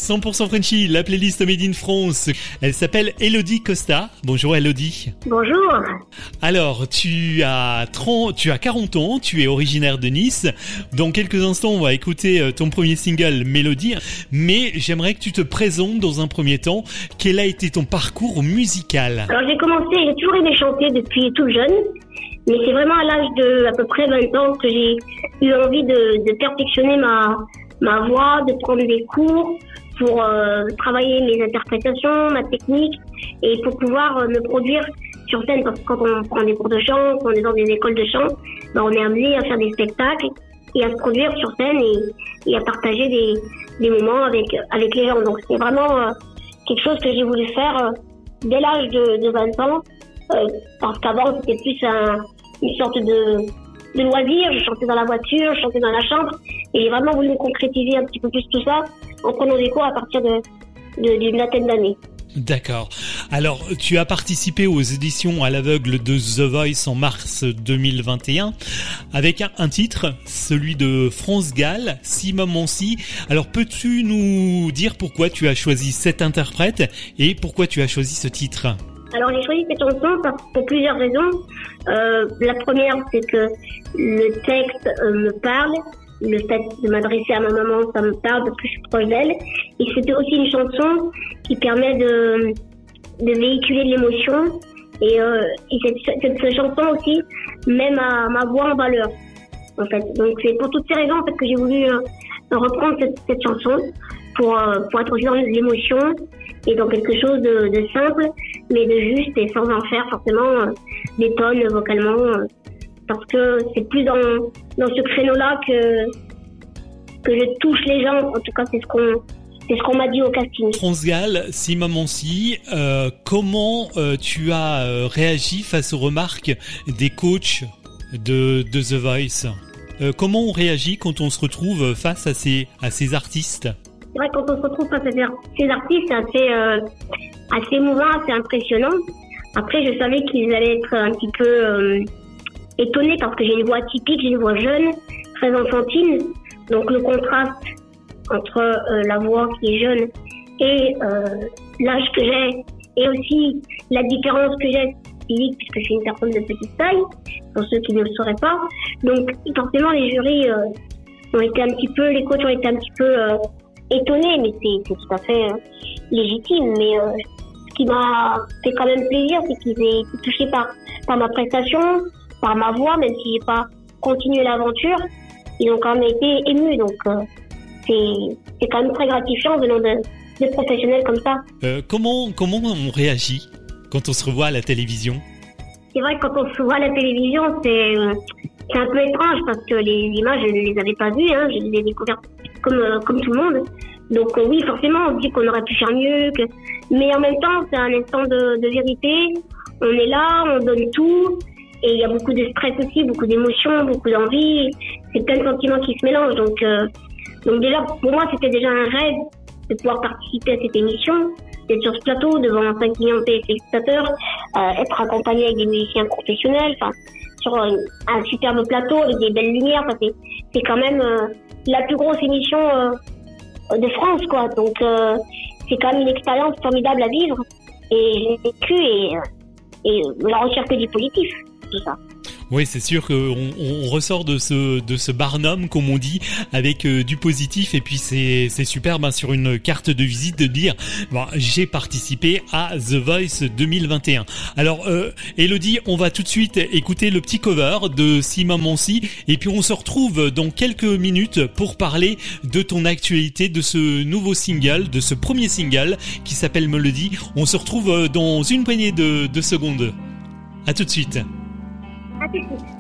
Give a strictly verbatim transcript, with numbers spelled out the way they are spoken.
cent pour cent Frenchy, la playlist Made in France. Elle s'appelle Elodie Costa. Bonjour Elodie. Bonjour. Alors, tu as trente, tu as quarante ans, tu es originaire de Nice. Dans quelques instants, on va écouter ton premier single, Mélodie. Mais j'aimerais que tu te présentes dans un premier temps. Quel a été ton parcours musical? Alors j'ai commencé, j'ai toujours aimé chanter depuis tout jeune. Mais c'est vraiment à l'âge de à peu près vingt ans que j'ai eu envie de, de perfectionner ma, ma voix, de prendre des cours pour euh, travailler mes interprétations, ma technique et pour pouvoir euh, me produire sur scène. Parce que quand on prend des cours de chant, quand on est dans des écoles de chant, ben on est amené à faire des spectacles et à se produire sur scène et, et à partager des, des moments avec, avec les gens. Donc c'est vraiment euh, quelque chose que j'ai voulu faire euh, dès l'âge de, de vingt ans. Euh, parce qu'avant c'était plus un, une sorte de, de loisir, je chantais dans la voiture, je chantais dans la chambre et j'ai vraiment voulu concrétiser un petit peu plus tout ça en prenant des cours à partir de, de, d'une vingtaine d'années. D'accord. Alors, tu as participé aux éditions à l'aveugle de The Voice en mars deux mille vingt et un avec un, un titre, celui de France Gall, Si Maman Si. Alors, peux-tu nous dire pourquoi tu as choisi cet interprète et pourquoi tu as choisi ce titre ? Alors j'ai choisi cette chanson pour plusieurs raisons. Euh, la première, c'est que le texte euh, me parle. Le fait de m'adresser à ma maman, ça me parle parce que je suis proche d'elle. Et c'était aussi une chanson qui permet de, de véhiculer de l'émotion. Et, euh, et cette, cette, cette chanson aussi met ma, ma voix en valeur. En fait. Donc c'est pour toutes ces raisons en fait, que j'ai voulu euh, reprendre cette, cette chanson pour, euh, pour être aussi dans l'émotion et dans quelque chose de, de simple, mais de juste et sans en faire forcément euh, des tonnes vocalement, euh, parce que c'est plus dans, dans ce créneau-là que, que je touche les gens. En tout cas, c'est ce qu'on, c'est ce qu'on m'a dit au casting. France Gall, Si Maman Si, euh, comment euh, tu as euh, réagi face aux remarques des coachs de, de The Voice? euh, Comment on réagit quand on se retrouve face à ces, à ces artistes? C'est vrai que quand on se retrouve face à ces artistes, c'est assez, euh, assez émouvant, assez impressionnant. Après, je savais qu'ils allaient être un petit peu euh, étonnés parce que j'ai une voix typique, j'ai une voix jeune, très enfantine. Donc le contraste entre euh, la voix qui est jeune et euh, l'âge que j'ai et aussi la différence que j'ai physique puisque je suis une personne de petite taille, pour ceux qui ne le sauraient pas. Donc forcément, les jurys euh, ont été un petit peu, les coachs ont été un petit peu... Euh, étonnée, mais c'est, c'est tout à fait euh, légitime. Mais euh, ce qui m'a fait quand même plaisir, c'est qu'ils aient été touchés par, par ma prestation, par ma voix, même si j'ai pas continué l'aventure. Ils ont quand même été émus, donc euh, c'est, c'est quand même très gratifiant venant de, de professionnels comme ça. Euh, comment, comment on réagit quand on se revoit à la télévision? C'est vrai que quand on se voit à la télévision, c'est, c'est un peu étrange parce que les images, je ne les avais pas vues, hein, je les ai découvertes comme, euh, comme tout le monde. Donc euh, oui, forcément, on se dit qu'on aurait pu faire mieux. Que... Mais en même temps, c'est un instant de, de vérité. On est là, on donne tout. Et il y a beaucoup de stress aussi, beaucoup d'émotions, beaucoup d'envie. C'est plein de sentiments qui se mélangent. Donc, euh, donc déjà, pour moi, c'était déjà un rêve de pouvoir participer à cette émission, d'être sur ce plateau devant cinq millions de téléspectateurs, euh, être accompagné avec des musiciens professionnels, enfin, sur un, un superbe plateau avec des belles lumières. Enfin, c'est, c'est quand même euh, la plus grosse émission euh, de France, quoi. Donc, euh, c'est quand même une expérience formidable à vivre. Et j'ai vécu et, et la recherche que du positif, tout ça. Oui, c'est sûr qu'on on ressort de ce de ce Barnum, comme on dit, avec euh, du positif. Et puis c'est c'est super, ben, sur une carte de visite de dire, bon, j'ai participé à The Voice deux mille vingt et un. Alors, euh, Elodie, on va tout de suite écouter le petit cover de Si Maman Si, et puis on se retrouve dans quelques minutes pour parler de ton actualité, de ce nouveau single, de ce premier single qui s'appelle Mélodie. On se retrouve dans une poignée de, de secondes. À tout de suite. À tout de suite.